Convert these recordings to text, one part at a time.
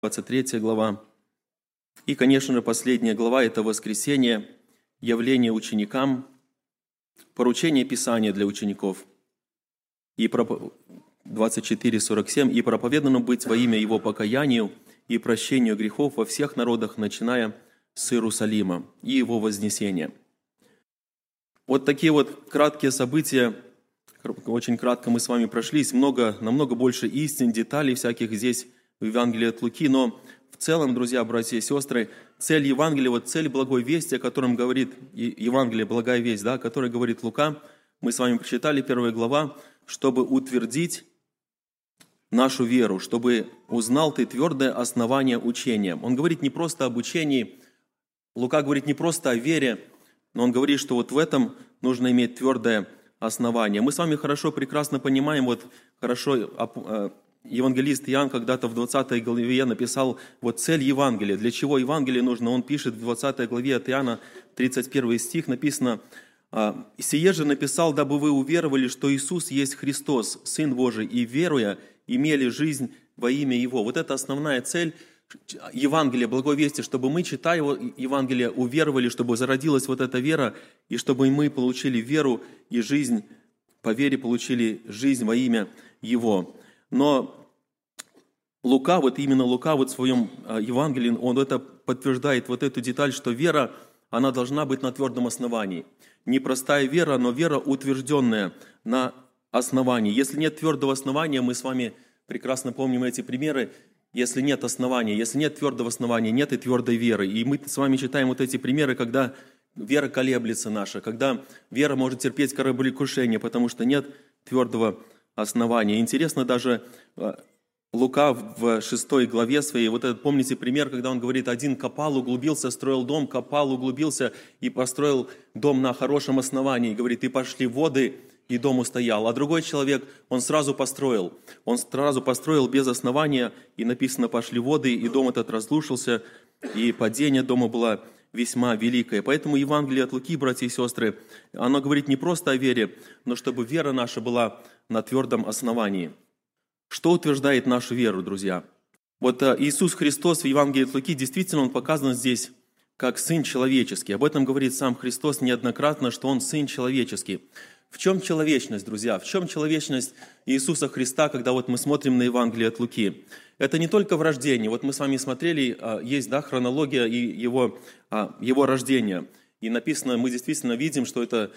23 глава. И, конечно же, последняя глава – это воскресение, явление ученикам, поручение Писания для учеников. И 24:47. «И проповедано быть во имя Его покаянию и прощению грехов во всех народах, начиная с Иерусалима и Его вознесения». Вот такие вот краткие события, очень кратко мы с вами прошлись, намного больше истин, деталей всяких здесь в Евангелии от Луки, но в целом, друзья, братья и сестры, цель Евангелия, вот цель благой вести, о котором говорит Евангелие, благая весть, да, о которой говорит Лука, мы с вами прочитали 1 глава, чтобы утвердить нашу веру, чтобы узнал ты твердое основание учения. Он говорит не просто об учении, Лука говорит не просто о вере, но он говорит, что вот в этом нужно иметь твердое основание. Мы с вами прекрасно понимаем, евангелист Иоанн когда-то в 20 главе написал вот цель Евангелия. Для чего Евангелие нужно? Он пишет в 20 главе от Иоанна, 31 стих, написано: «Сие же написал, дабы вы уверовали, что Иисус есть Христос, Сын Божий, и, веруя, имели жизнь во имя Его». Вот это основная цель Евангелия, благой вести, чтобы мы, читая Евангелие, уверовали, чтобы зародилась вот эта вера, и чтобы мы получили веру и жизнь, по вере получили жизнь во имя Его. Но Лука в своем Евангелии, он это подтверждает, вот эту деталь, что вера, она должна быть на твердом основании. Не простая вера, но вера, утвержденная на основании. Если нет твердого основания, мы с вами прекрасно помним эти примеры, если нет основания, если нет твердого основания, нет и твердой веры. И мы с вами читаем вот эти примеры, когда вера колеблется наша, когда вера может терпеть кораблекрушение, потому что нет твердого основания. Интересно, даже Лука в 6 главе своей, вот этот, помните пример, когда он говорит, один копал, углубился, строил дом, копал, углубился и построил дом на хорошем основании. И говорит, и пошли воды, и дом устоял. А другой человек, он сразу построил без основания, и написано, пошли воды, и дом этот разрушился, и падение дома было весьма великое. Поэтому Евангелие от Луки, братья и сестры, оно говорит не просто о вере, но чтобы вера наша была на твердом основании. Что утверждает нашу веру, друзья? Вот Иисус Христос в Евангелии от Луки, действительно, Он показан здесь как Сын Человеческий. Об этом говорит сам Христос неоднократно, что Он Сын Человеческий. В чем человечность, друзья? В чем человечность Иисуса Христа, когда вот мы смотрим на Евангелие от Луки? Это не только в рождении. Вот мы с вами смотрели, есть хронология и его рождения. И написано, мы действительно видим, что это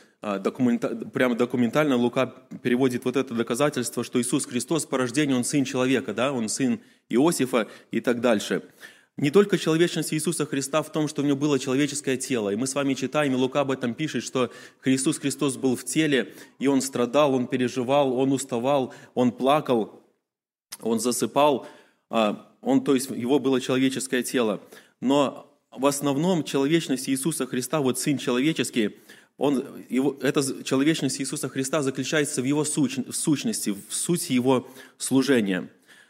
прямо документально Лука переводит вот это доказательство, что Иисус Христос по рождению, Он Сын человека, да? Он Сын Иосифа и так дальше. Не только человечность Иисуса Христа в том, что у Него было человеческое тело. И мы с вами читаем, и Лука об этом пишет, что Иисус Христос был в теле, и Он страдал, Он переживал, Он уставал, Он плакал, Он засыпал. То есть Его было человеческое тело. Но в основном человечность Иисуса Христа, вот Сын человеческий, эта человечность Иисуса Христа заключается в Его сущности, в сути Его служения.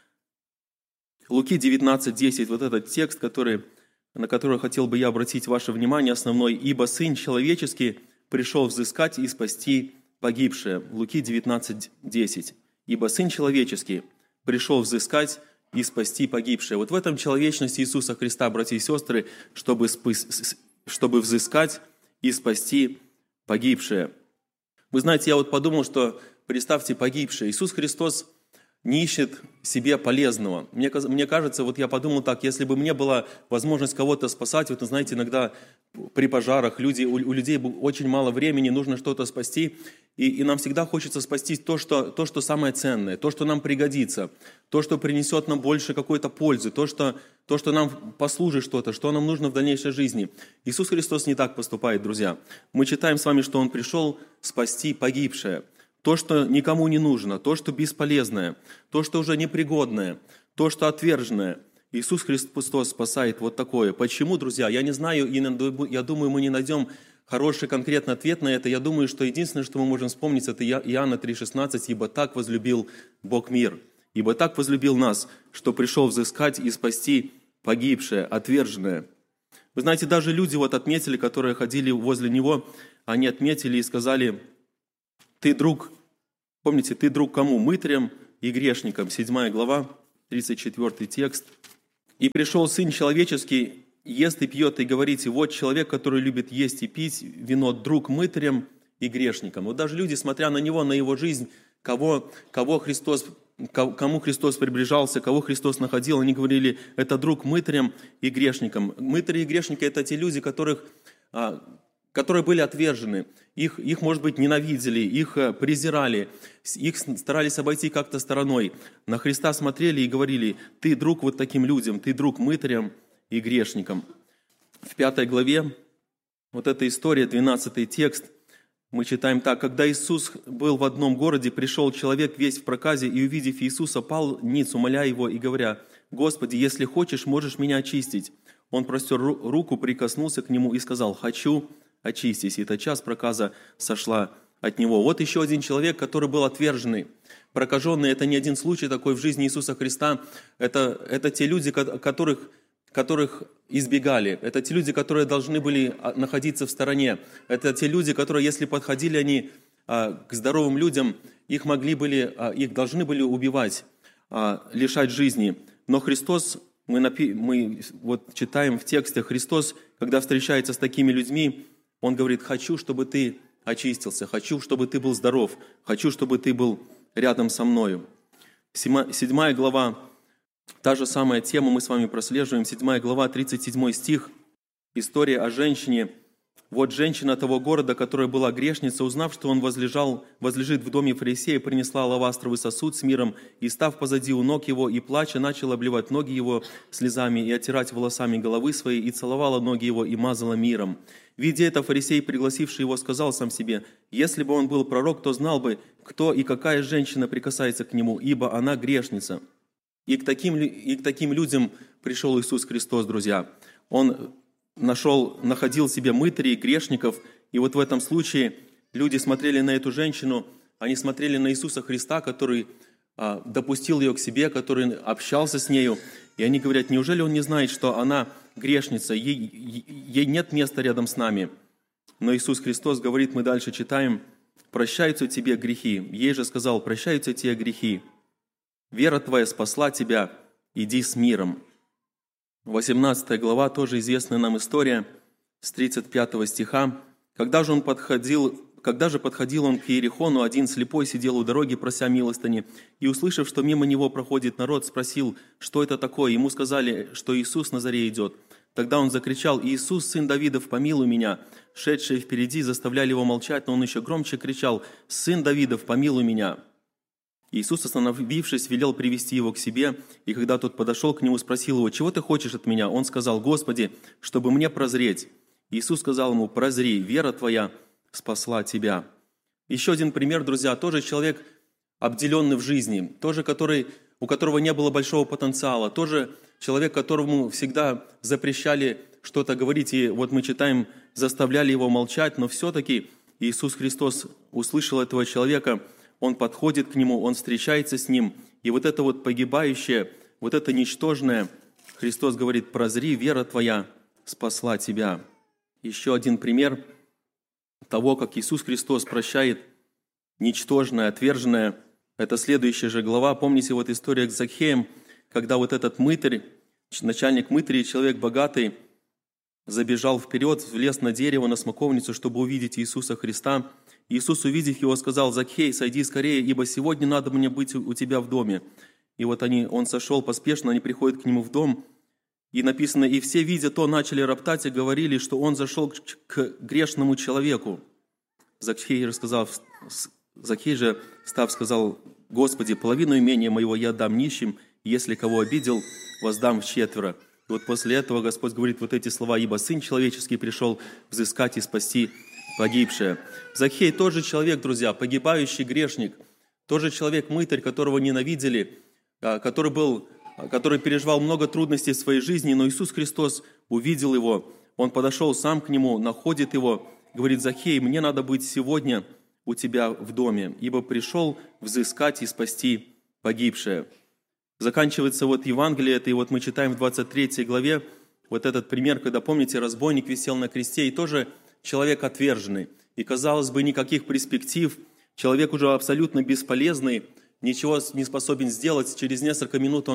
Луки 19:10, вот этот текст, на который хотел бы я обратить ваше внимание, основной. «Ибо Сын Человеческий пришел взыскать и спасти погибшее». Луки 19:10. «Ибо Сын Человеческий пришел взыскать и спасти погибшее». Вот в этом человечность Иисуса Христа, братья и сестры, чтобы взыскать и спасти погибшее. Вы знаете, я вот подумал, что, представьте, погибшее. Иисус Христос не ищет себе полезного. Мне кажется, вот я подумал так, если бы мне была возможность кого-то спасать, вот, знаете, иногда при пожарах у людей очень мало времени, нужно что-то спасти, и нам всегда хочется спасти то, что самое ценное, то, что нам пригодится, то, что принесет нам больше какой-то пользы, то, что нам послужит что-то, что нам нужно в дальнейшей жизни. Иисус Христос не так поступает, друзья. Мы читаем с вами, что Он пришел спасти погибшее. То, что никому не нужно, то, что бесполезное, то, что уже непригодное, то, что отверженное. Иисус Христос спасает вот такое. Почему, друзья? Я не знаю, и я думаю, мы не найдем хороший конкретный ответ на это. Я думаю, что единственное, что мы можем вспомнить, это Иоанна 3,16. «Ибо так возлюбил Бог мир, ибо так возлюбил нас, что пришел взыскать и спасти погибшее, отверженное». Вы знаете, даже люди отметили, которые ходили возле Него, они отметили и сказали: «Ты друг». Помните, ты друг кому? Мытарям и грешникам. 7 глава, 34 текст. И пришел Сын Человеческий, ест и пьет, и говорите, вот человек, который любит есть и пить вино, друг мытарям и грешникам. Вот даже люди, смотря на него, на его жизнь, кому Христос приближался, кого Христос находил, они говорили, это друг мытарям и грешникам. Мытари и грешники – это те люди, которые были отвержены. Их, может быть, ненавидели, их презирали, их старались обойти как-то стороной. На Христа смотрели и говорили, ты друг вот таким людям, ты друг мытарям и грешникам. В 5 главе, вот эта история, 12 текст, мы читаем так. «Когда Иисус был в одном городе, пришел человек весь в проказе, и, увидев Иисуса, пал ниц, умоляя его, и говоря, «Господи, если хочешь, можешь меня очистить». Он простер руку, прикоснулся к нему и сказал, «Хочу, очистись». И тотчас проказа сошла от него. Вот еще один человек, который был отверженный. Прокаженный – это не один случай такой в жизни Иисуса Христа. Это те люди, которых избегали. Это те люди, которые должны были находиться в стороне. Это те люди, которые, если подходили они к здоровым людям, их должны были убивать, лишать жизни. Но Христос, мы вот читаем в тексте, Христос, когда встречается с такими людьми, Он говорит, хочу, чтобы ты очистился, хочу, чтобы ты был здоров, хочу, чтобы ты был рядом со мною. 7 глава, та же самая тема мы с вами прослеживаем, 7 глава, 37 стих, история о женщине. Вот женщина того города, которая была грешница, узнав, что он возлежит в доме фарисея, принесла алавастровый сосуд с миром, и, став позади у ног его, и плача, начала обливать ноги его слезами, и оттирать волосами головы своей, и целовала ноги его, и мазала миром. Видя это, фарисей, пригласивший его, сказал сам себе, если бы он был пророк, то знал бы, кто и какая женщина прикасается к нему, ибо она грешница. И к таким людям пришел Иисус Христос, друзья. Он находил себе мытарей, грешников, и вот в этом случае люди смотрели на эту женщину, они смотрели на Иисуса Христа, который допустил ее к себе, который общался с нею, и они говорят, неужели он не знает, что она грешница, ей нет места рядом с нами. Но Иисус Христос говорит, мы дальше читаем, прощаются тебе грехи. Ей же сказал, прощаются тебе грехи. Вера твоя спасла тебя, иди с миром. 18 глава, тоже известная нам история, с 35 стиха. Когда же подходил он к Иерихону, один слепой сидел у дороги, прося милостыни, и, услышав, что мимо него проходит народ, спросил, что это такое. Ему сказали, что Иисус на заре идет. Тогда он закричал, «Иисус, сын Давидов, помилуй меня!» Шедшие впереди заставляли его молчать, но он еще громче кричал, «Сын Давидов, помилуй меня!» Иисус, остановившись, велел привести его к себе, и когда тот подошел к нему, спросил его, «Чего ты хочешь от меня?» Он сказал, «Господи, чтобы мне прозреть». Иисус сказал ему, «Прозри, вера твоя спасла тебя». Еще один пример, друзья, тоже человек, обделенный в жизни, тоже у которого не было большого потенциала, тоже человек, которому всегда запрещали что-то говорить, и вот мы читаем, заставляли его молчать, но все-таки Иисус Христос услышал этого человека, Он подходит к нему, Он встречается с ним, и вот это вот погибающее, вот это ничтожное, Христос говорит, «Прозри, вера твоя спасла тебя». Еще один пример того, как Иисус Христос прощает ничтожное, отверженное, это следующая же глава. Помните вот история с Закхеем, когда вот этот мытарь, начальник мытарей, человек богатый, забежал вперед, влез на дерево, на смоковницу, чтобы увидеть Иисуса Христа. Иисус, увидев его, сказал, «Закхей, сойди скорее, ибо сегодня надо мне быть у тебя в доме». И вот он сошел поспешно, они приходят к нему в дом, и написано, «И все, видя то, начали роптать и говорили, что он зашел к грешному человеку». Закхей же, став, сказал, «Господи, половину имения моего я дам нищим, если кого обидел, воздам вчетверо». И вот после этого Господь говорит вот эти слова, «Ибо Сын Человеческий пришел взыскать и спасти погибшее». Закхей тоже человек, друзья, погибающий грешник, тоже человек-мытарь, которого ненавидели, который переживал много трудностей в своей жизни, но Иисус Христос увидел его, Он подошел сам к нему, находит его, говорит, «Закхей, мне надо быть сегодня у тебя в доме, ибо пришел взыскать и спасти погибшее». Заканчивается вот Евангелие, это и вот мы читаем в 23 главе, вот этот пример, когда, помните, разбойник висел на кресте, и тоже человек отверженный. И, казалось бы, никаких перспектив, человек уже абсолютно бесполезный, ничего не способен сделать. Через несколько минут он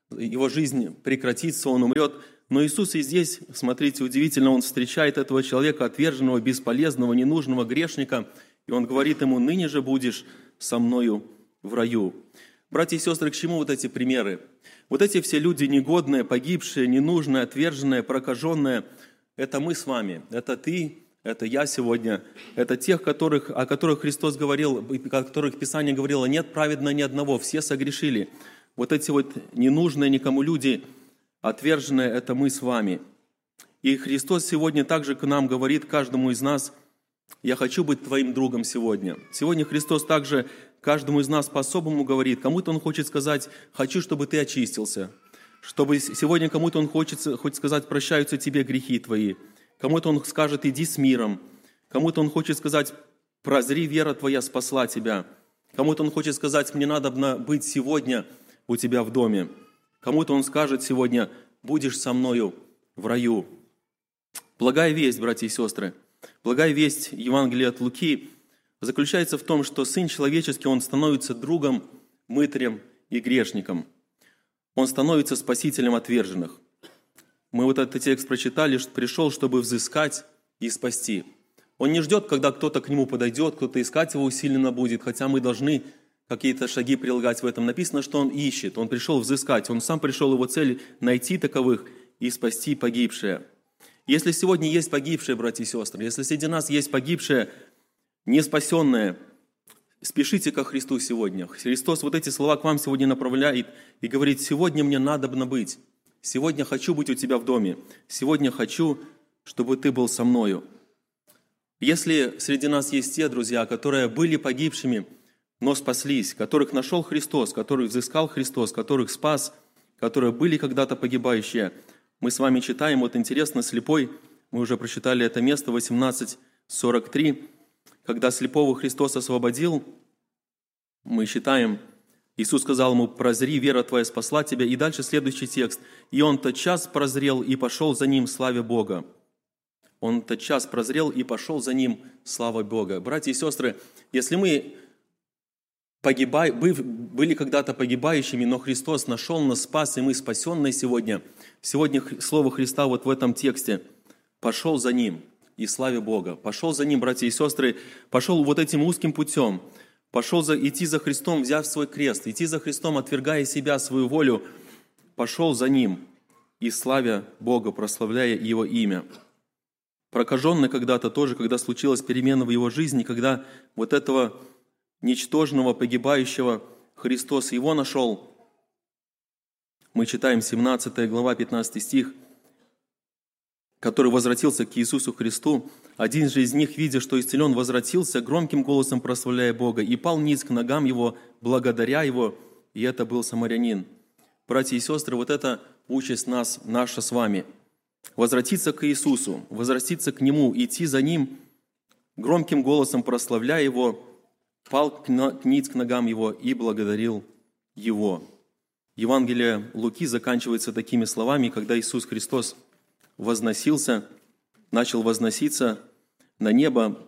его жизнь прекратится, он умрет. Но Иисус и здесь, смотрите, удивительно, Он встречает этого человека, отверженного, бесполезного, ненужного грешника, и Он говорит ему: «Ныне же будешь со мною в раю». Братья и сестры, к чему вот эти примеры? Вот эти все люди негодные, погибшие, ненужные, отверженные, прокаженные, это мы с вами, это ты, это я сегодня, это тех, о которых Христос говорил, о которых Писание говорило: «Нет праведного ни одного, все согрешили». Вот эти вот ненужные никому люди, отверженные, это мы с вами. И Христос сегодня также к нам говорит, каждому из нас: «Я хочу быть твоим другом сегодня». Сегодня Христос также каждому из нас по-особому говорит. Кому-то Он хочет сказать: «Хочу, чтобы ты очистился». Чтобы сегодня кому-то Он хочет сказать: «Прощаются тебе грехи твои». Кому-то Он скажет: «Иди с миром». Кому-то Он хочет сказать: «Прозри, вера твоя спасла тебя». Кому-то Он хочет сказать: «Мне надо быть сегодня у тебя в доме». Кому-то Он скажет сегодня: «Будешь со мною в раю». Благая весть, братья и сестры, благая весть Евангелия от Луки заключается в том, что Сын Человеческий, Он становится другом, мытарем и грешником. Он становится спасителем отверженных. Мы вот этот текст прочитали, что пришел, чтобы взыскать и спасти. Он не ждет, когда кто-то к Нему подойдет, кто-то искать Его усиленно будет, хотя мы должны какие-то шаги прилагать в этом. Написано, что Он ищет, Он пришел взыскать, Он сам пришел, Его цель – найти таковых и спасти погибшие. Если сегодня есть погибшие, братья и сестры, если среди нас есть погибшие, не спасенные, спешите ко Христу сегодня. Христос вот эти слова к вам сегодня направляет и говорит: «Сегодня мне надобно быть, сегодня хочу быть у тебя в доме, сегодня хочу, чтобы ты был со мною». Если среди нас есть те, друзья, которые были погибшими, но спаслись, которых нашел Христос, которых взыскал Христос, которых спас, которые были когда-то погибающие. Мы с вами читаем, вот интересно, слепой, мы уже прочитали это место, 18:43, когда слепого Христос освободил, мы читаем, Иисус сказал ему: «Прозри, вера твоя спасла тебя». И дальше следующий текст. «И он тотчас прозрел и пошел за ним, славя Бога». Он тотчас прозрел и пошел за ним, слава Бога. Братья и сестры, если мы были когда-то погибающими, но Христос нашел нас, спас, и мы спасенные сегодня. Сегодня слово Христа вот в этом тексте: «Пошел за Ним, и славе Бога». Пошел за Ним, братья и сестры, пошел вот этим узким путем, пошел идти за Христом, взяв свой крест, идти за Христом, отвергая себя, свою волю, пошел за Ним, и славя Бога, прославляя Его имя. Прокаженный когда-то тоже, когда случилась перемена в его жизни, когда вот этого ничтожного, погибающего Христос его нашел. Мы читаем 17 глава, 15 стих, который возвратился к Иисусу Христу. Один же из них, видя, что исцелен, возвратился, громким голосом прославляя Бога, и пал ниц к ногам Его, благодаря Его, и это был самарянин. Братья и сестры, вот это участь наша с вами. Возвратиться к Иисусу, возвратиться к Нему, идти за Ним, громким голосом прославляя Его, пал ниц к ногам Его и благодарил Его. Евангелие Луки заканчивается такими словами, когда Иисус Христос начал возноситься на небо,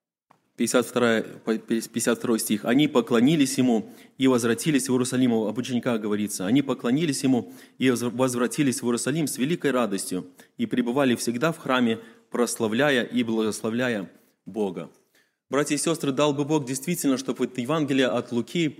52 стих. «Они поклонились Ему и возвратились в Иерусалим». Об учениках говорится. «Они поклонились Ему и возвратились в Иерусалим с великой радостью и пребывали всегда в храме, прославляя и благословляя Бога». Братья и сестры, дал бы Бог действительно, чтобы Евангелие от Луки,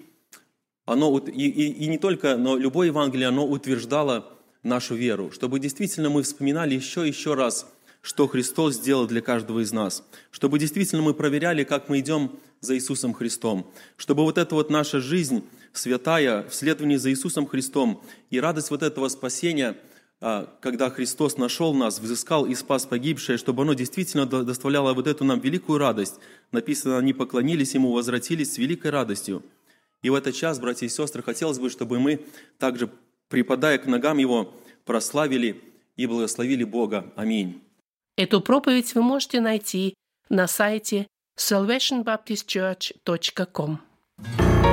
и не только, но любое Евангелие, оно утверждало нашу веру, чтобы действительно мы вспоминали еще раз, что Христос сделал для каждого из нас, чтобы действительно мы проверяли, как мы идем за Иисусом Христом, чтобы вот эта вот наша жизнь святая в следовании за Иисусом Христом и радость вот этого спасения, когда Христос нашел нас, взыскал и спас погибшие, чтобы оно действительно доставляло вот эту нам великую радость. Написано, они поклонились Ему, возвратились с великой радостью. И в этот час, братья и сестры, хотелось бы, чтобы мы также, припадая к ногам Его, прославили и благословили Бога. Аминь. Эту проповедь вы можете найти на сайте salvationbaptistchurch.com.